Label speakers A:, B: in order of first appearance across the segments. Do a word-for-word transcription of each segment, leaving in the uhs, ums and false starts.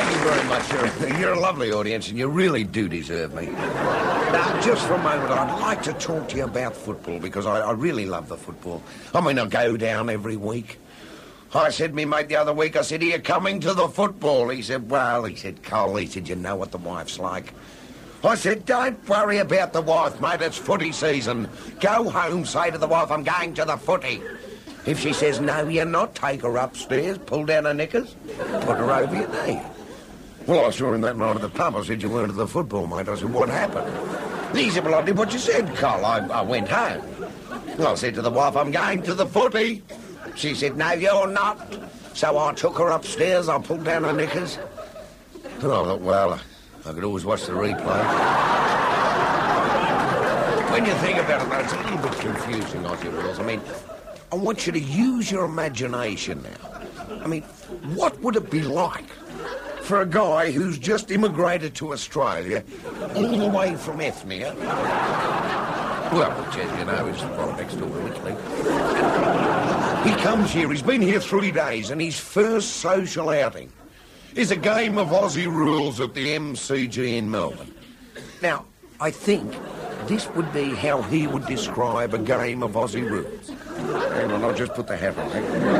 A: thank you very much. You're, you're a lovely audience, and you really do deserve me. Now, just for a moment, I'd like to talk to you about football, because I, I really love the football. I mean, I go down every week. I said to me mate the other week, I said, are you coming to the football? He said, well, he said, Cole, he said, you know what the wife's like. I said, don't worry about the wife, mate, it's footy season. Go home, say to the wife, I'm going to the footy. If she says, no, you're not, take her upstairs, pull down her knickers, put her over your knee. Well, I saw him that night at the pub. I said, you weren't at the football, mate. I said, what happened? He said, well, I did what you said, Cole. I, I went home. Well, I said to the wife, I'm going to the footy. She said, no, you're not. So I took her upstairs, I pulled down her knickers. And I thought, well, I could always watch the replay. When you think about it, though, it's a little bit confusing, Aussie rules. I mean, I want you to use your imagination now. I mean, what would it be like for a guy who's just immigrated to Australia, all the way from Ethnia? Well, which, as you know, is right next door to Italy. He comes here, he's been here three days, and his first social outing is a game of Aussie rules at the M C G in Melbourne. Now, I think this would be how he would describe a game of Aussie rules. Hang on, I'll just put the hat on.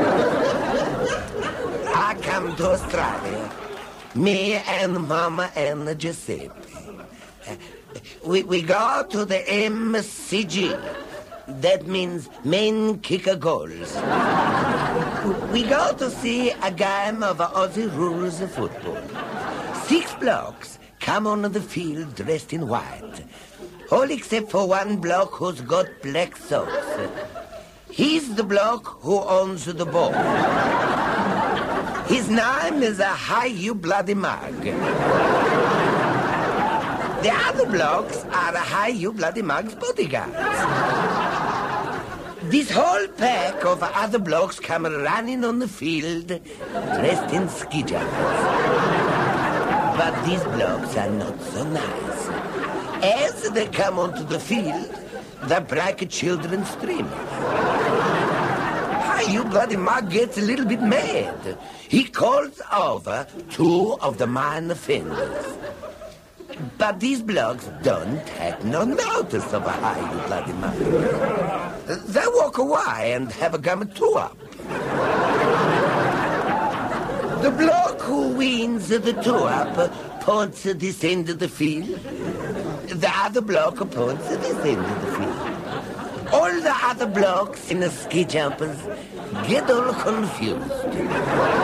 A: I come to Australia, me and Mama and Giuseppe. Uh, we, we go to the M C G. That means men kick a goals. We go to see a game of Aussie rules of football. Six blokes come on the field dressed in white. All except for one bloke who's got black socks. He's the bloke who owns the ball. His name is a Hi You Bloody Mug. The other blokes are a Hi You Bloody Mug's bodyguards. This whole pack of other blokes come running on the field dressed in ski jumpers. But these blokes are not so nice. As they come onto the field, the black children scream. Hi, you bloody mug gets a little bit mad. He calls over two of the minor offenders. But these blokes don't take no notice of a Hi, you bloody mug. They walk away and have a gum two up. The bloke who wins the two up points this end of the field. The other bloke points this end of the field. All the other blokes in the ski jumpers get all confused.